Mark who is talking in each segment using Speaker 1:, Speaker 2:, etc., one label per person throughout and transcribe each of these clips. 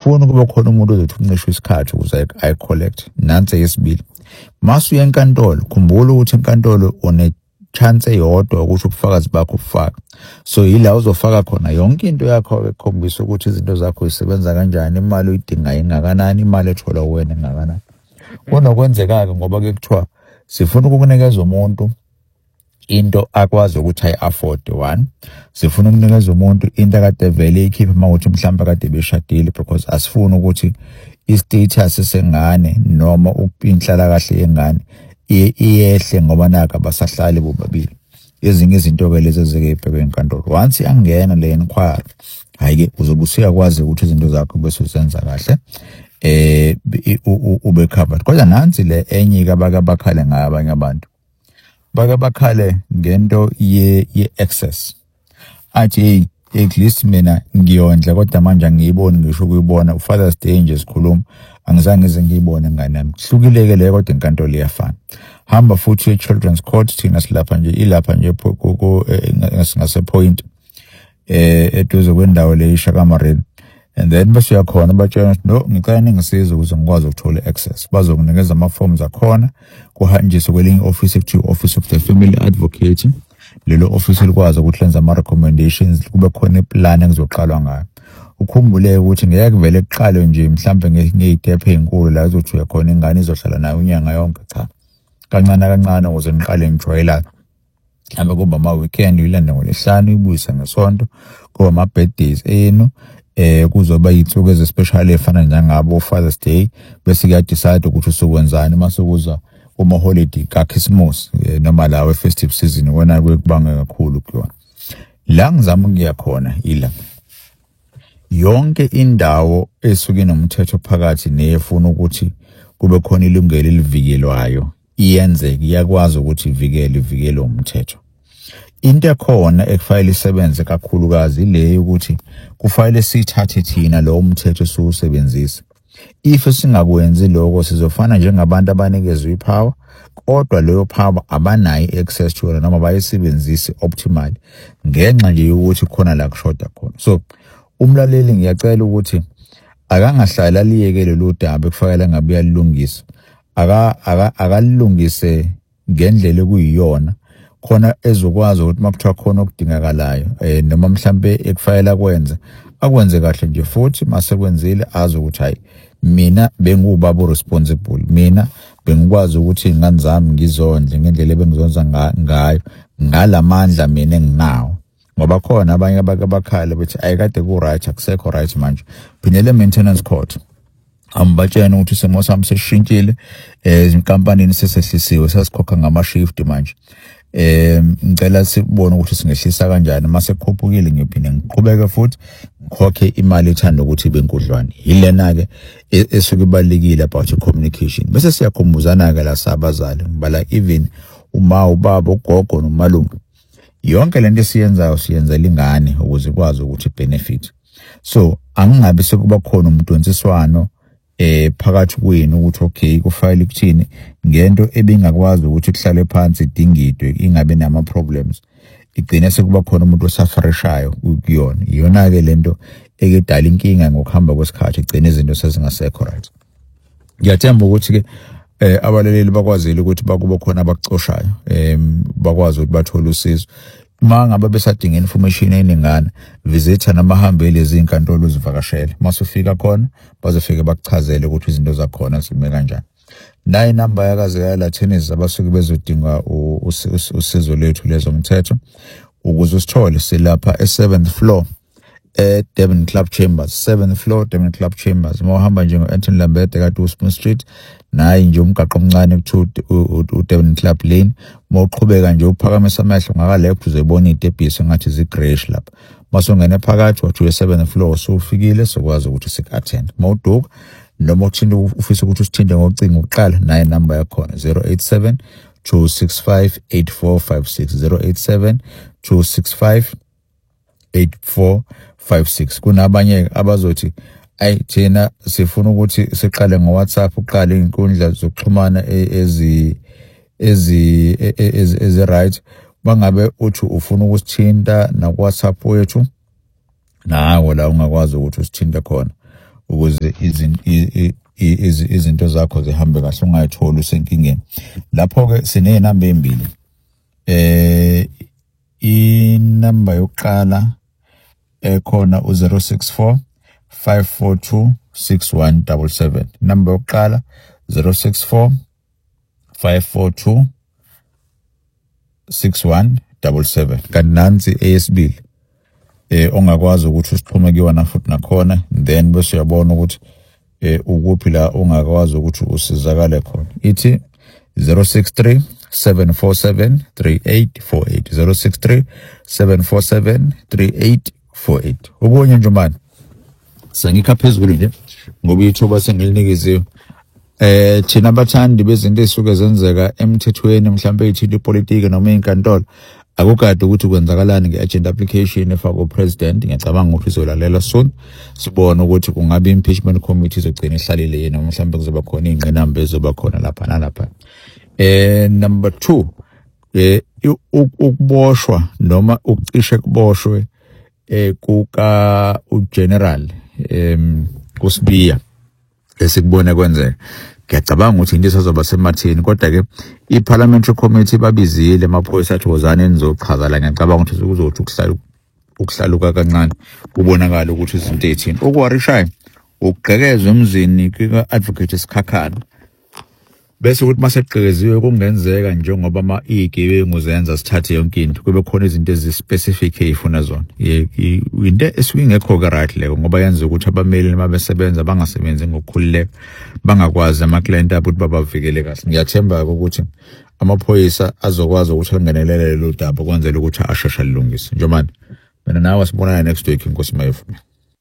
Speaker 1: Asifuni kube khona umuntu ozothi uncishwe isikhathi ukuze ayicollect. Nansi yesibili. Masu yenkantolo, khumbula ukuthi enkantolo une chance eyodwa ukuthi ubufakazi bakho ufaka. So yila uzofaka khona yonke into yakho ekhombisa ukuthi izinto zakho zisebenza kanjani, imali uyidinga ingakanani, imali ethola wena ingakanani. Kunokwenzeka-ke ngoba ke kuthiwa sifuna ukukunikeza umuntu into akwazi ukuthi ayi-afford. One, sifuna ukunikeza umuntu into akade vele ikhiphe mawuthi mhlawumbe kade beshadile, because asifuni ukuthi i-status sengane noma inhlalakahle yengane iyehle ngoba naka abasahlali bobabili. Ezinye izinto-ke lezi ezike ibhekwe enkantolo. Once iyangena le inquiry, hayi-ke uzobe usuyakwazi ukuthi izinto zakho bese uzenza kahle ube covered. Kodwa nansi le enye-ke abakhale ngayo abanye abantu. Bakhale ngento ye-access. Athi hey, at least mina ngiyondla kodwa manje angiyiboni ngisho ukuyibona uFather's Day nje sikhuluma angizange ngize ngiyibone ngane yami. Hlukileke le kodwa inkantolo iyafana. Hamba futhi e-Children's Court thina silapha nje ilapha nje ngase point eduze kwendawo le eShakamareni. And then bese uyakhona batshela no ngicela ningisize ukuze ngikwazi ukuthola access. Bazokunikeza ama forms akhona kuhanjiswe kwelinye office ekuthiwa Office of the Family Advocate. Lelo office likwazi ukuthi lenza ama recommendations, kube khona iplan engizoqalwa ngayo. Ukhumbule ukuthi ngeke vele kuqale nje mhlambe ngeyitephe ezinkulu la uzothi uyakhona ingane izohlala nayo unyanga yonke, cha. Kancane ukuze ngiqale ngijwayela. Hamba kuba ama weekend uyilanda ngoLesihlanu ibuyisa ngeSonto, kuba ama birthdays enu kuzoba yinsuku ezespecial efana njengabo Father's Day, bese kuya decide ukuthi usukwenzani masukuza uma holiday ka Christmas noma lawe festive season wona kwekubanga kakhulu kuyona. La ngizama ngiya khona ila yonke indawo esuke nomthetho phakathi neyefuna ukuthi kube khona ilungelo elivikelwayo iyenzeke, iyakwazi ukuthi ivikele umthetho. Into ekhona ekufanele isebenze kakhulukazi ile ukuthi kufanele sithathe thina lo umthetho siwusebenzisa. If singakwenzi lokho sizofana njengabantu abanikezwe ipower kodwa leyo power abanayo access to yona noma bayisebenzise optimally ngenxa nje ukuthi khona la kushoda khona. So umlaleli ngiyacela ukuthi akangahlala liyekele lo daba kufanele ngabe uyalungisa, akalungise ngendlela ekuyiyona khona ezokwazi ukuthi makuthiwa khona okudingakalayo noma mhlambe ekufanele akwenze kahle nje, futhi masekwenzile azi ukuthi hayi mina bengubaba responsible, mina bengikwazi ukuthi ingane zami ngizondle ngendlela ebengizonza ngayo ngalamandla mina enginawo. Ngoba khona abanye abakhala bethi ayikade ku right akusekho right manje. Phindele maintenance court ambatshena ukuthi isimo sami seshintshile, izinkampanini sesehlisiwe, sasikhokha ngama shift manje. Ngicela sibone ukuthi singehlisa kanjani mase kukhuphukile ngiphinde ngiqhubeke futhi ngikhokhe imali ethanda ukuthi ibe nkudlwane. Yilena ke esuke ibalekile about communication. Bese siyakhumbuzana ke la sabazali ngibala even uma ubaba ugogo nomalungu yonke lento esiyenzayo siyenzela ingane ukuze ikwazi ukuthi benefit. So angingabe sekuba khona umntonsiswano phakathi kwenu ukuthi okay kufanele kuthini ngento ebingakwazi ukuthi kuhlale phansi idingidwe ingabe nama problems, igcine sekuba khona umuntu osafarishayo kuyona. Iyona ke lento ekudala inkinga ngokuhamba kwesikhathi, igcine izinto sezingasekho right. Ngiyathemba ukuthi ke abalaleli bakwazile ukuthi bakuba khona abakucoshayo, bakwazi ukuthi bathole usizo. Uma ngabe besadinga information eningana, visitha namahambeli ezinkantolo uzivakashele. Masufika khona bazofika bakuchazele ukuthi izinto zakhona zime kanjani. Nayi number yakazeka la tennis abasuke bezodinga usizo lethu lezomthetho ukuze usithole silapha e7th floor Durban Club Chambers, 7th floor Durban Club Chambers. Mohamba nje ngo-Anton Lambert ekade uSmith Street, nayi nje umgaqo omncane kuthi uDurban Club Lane. Mawuqhubeka nje uphakamisa amehlo ngakalepho uzobona itebhisi ngathi zigrayish lapha. Masongena phakathi wathi uye-7th floor usufikile sokwazi ukuthi sik-attend. Mawuduka noma uthinta ufisa ukuthi usithinte ngocingo uqala, nayi number yakhona 087 265 8456 087 265 8456. Kunabanye abazothi ay thina sifuna ukuthi siqale ngoWhatsApp, uqale inkundla zokuxhumana ezi right. Bangabe uthi ufuna ukusithinta na WhatsApp wethu nawo la ungakwazi ukuthi usithinte khona. ukuze izinto zakho zihambe kahle ungayitholi usenkingeni. Lapho ke sinenamba embili. Inamba yokuqala ekhona u064 542 6177. Number yokuqala 064 542 6177. Kanti nansi eyesibili ongakwazi ukuthi usixhume kuyona futhi nakhona, then bese uyabona ukuthi ukuphi la ongakwazi ukuthi usizakale khona. Ithi 063 747 3848 063 747 3848. Ubonye Njomani sengikha phezulu nje ngoba ithuba sengilinikiziwe. Thina abathandi bezinto ezisuke zenzeka emthethweni mhlawumbe ethile ipolitiki noma inkantolo akukade ukuthi kwenzakalani ngeagenda application efakwa upresident. Ngiyacabanga ukuthi izolalela soon sibone ukuthi kungabe impeachment committee izogcina ihlalile yena mhlawumbe kuzoba khona ingqinamba ezoba khona lapha nalapha. Number 2 ukuboshwa noma ukucishe kuboshwe kuka ugeneral kuSibiya esikubone kwenzeka. Ngiyacabanga ukuthi into isazoba sematheni, kodwa ke iparliamentary committee babizile amaphoyisa athi wozane nizochaza la. Ngiyacabanga ukuthi kuzothi ukuhlaluka kancane kubonakala ukuthi izinto ezithini ukwarishayo ukugqekezwe emzini ka-advocate Sikhakhana, bese ukuthi masegqekeziwe kungenzeka njengoba izigebengu zenza sithathe yonke into kube khona izinto ezispecific ezifuna zona. Into esuke ingekho right leyo ngoba yenza ukuthi abameli mabesebenza bangasebenzi ngokukhululeka, bangakwazi ama-client abo ukuthi babavikele kahle. Ngiyathemba ukuthi amaphoyisa azokwazi ukuthi angenelele lelo daba kwenzela ukuthi asheshe alilungise. Njomani mina nawe sibonana next week inkosi mayefuna.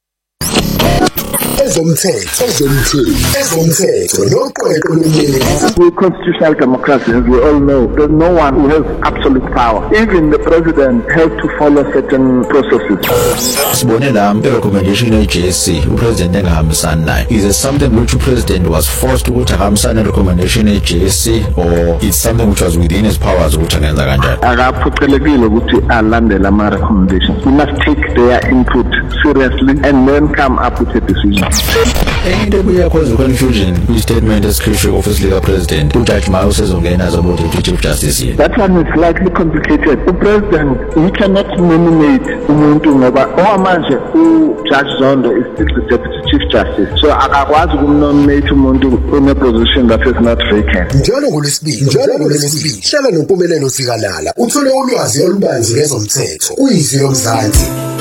Speaker 2: We're constitutional democracy, as we all know. There's no one who has absolute power. Even the president has to follow certain processes.
Speaker 1: Recommendation JSC, president engahambisani nayo. Is it something which the president was forced to ahambisane recommendation JSC, or it's something which was within his powers ukuthi angenza kanjani?
Speaker 2: Akaphoqelekile ukuthi alandele ama recommendations. We must take their input seriously and then come up with a decision.
Speaker 1: Into kuyakwenza confusion kwi-statement esikhishwe office lika president. Ujudge Mayo sezongena azobona ukuthi chief justice yini.
Speaker 2: That one is slightly complicated. The president, he cannot nominate umuntu ngoba manje uJudge Zondo is still the deputy chief justice, so akakwazi ukumnominate umuntu in a position that is not vacant.
Speaker 3: Njalo ngolesibili hlala noMpumelelo Sikalala uthole ulwazi olubanzi ngezomthetho. Uyizwi yomzansi.